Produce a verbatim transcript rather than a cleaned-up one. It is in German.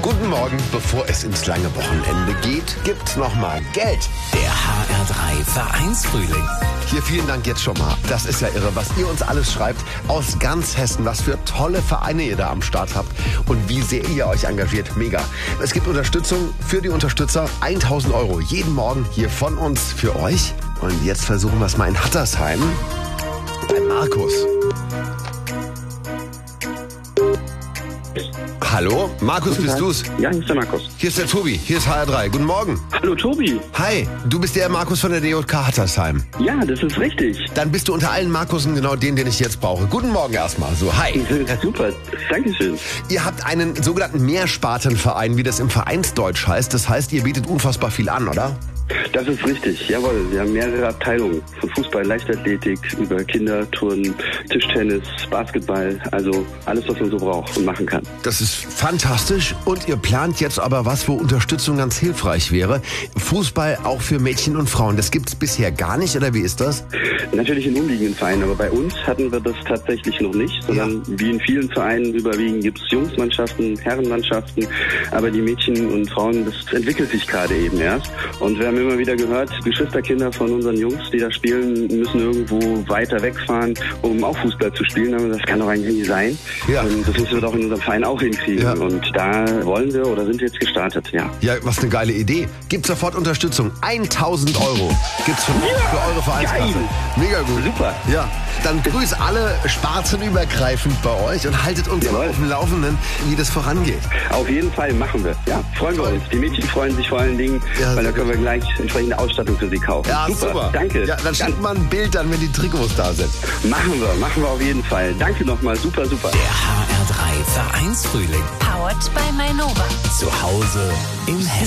Guten Morgen, bevor es ins lange Wochenende geht, gibt's noch mal Geld. Der H R drei Vereinsfrühling. Hier vielen Dank jetzt schon mal. Das ist ja irre, was ihr uns alles schreibt aus ganz Hessen, was für tolle Vereine ihr da am Start habt und wie sehr ihr euch engagiert. Mega. Es gibt Unterstützung für die Unterstützer. tausend Euro jeden Morgen hier von uns für euch. Und jetzt versuchen wir es mal in Hattersheim bei Markus. Hallo, Markus, bist du's? Ja, hier ist der Markus. Hier ist der Tobi, hier ist H R drei. Guten Morgen. Hallo Tobi. Hi, du bist der Markus von der D J K Hattersheim. Ja, das ist richtig. Dann bist du unter allen Markusen genau den, den ich jetzt brauche. Guten Morgen erstmal. So, hi. Super, Dankeschön. Ihr habt einen sogenannten Mehrspartenverein, wie das im Vereinsdeutsch heißt. Das heißt, ihr bietet unfassbar viel an, oder? Das ist richtig, jawohl. Wir haben mehrere Abteilungen. Von Fußball, Leichtathletik, über Kinderturnen, Tischtennis, Basketball. Also alles, was man so braucht und machen kann. Das ist fantastisch. Und ihr plant jetzt aber was, wo Unterstützung ganz hilfreich wäre. Fußball auch für Mädchen und Frauen. Das gibt's bisher gar nicht, oder wie ist das? Natürlich in umliegenden Vereinen, aber bei uns hatten wir das tatsächlich noch nicht, sondern ja. Wie in vielen Vereinen überwiegend gibt es Jungsmannschaften, Herrenmannschaften, aber die Mädchen und Frauen, das entwickelt sich gerade eben erst. Und wir haben immer wieder gehört, Geschwisterkinder von unseren Jungs, die da spielen, müssen irgendwo weiter wegfahren, um auch Fußball zu spielen. Aber das kann doch eigentlich nicht sein. Ja. Und das müssen wir doch in unserem Verein auch hinkriegen. Ja. Und da wollen wir oder sind wir jetzt gestartet, ja. Ja, was eine geile Idee. Gibt sofort Unterstützung. tausend Euro gibt's von ja, für eure Vereinskasse. Geil. Mega gut. Super. Ja, dann grüß alle spartenübergreifend bei euch und haltet uns Jawohl. auf dem Laufenden, wie das vorangeht. Auf jeden Fall machen wir. Ja, freuen wir uns. Die Mädchen freuen sich vor allen Dingen, ja, weil da können wir gleich entsprechende Ausstattung für sie kaufen. Ja, super. super. Danke. Ja, dann schickt mal ein Bild dann, wenn die Trikots da sind. Machen wir, machen wir auf jeden Fall. Danke nochmal. Super, super. Der H R drei Vereinsfrühling. Powered by Mainova. Zu Hause im Hessen.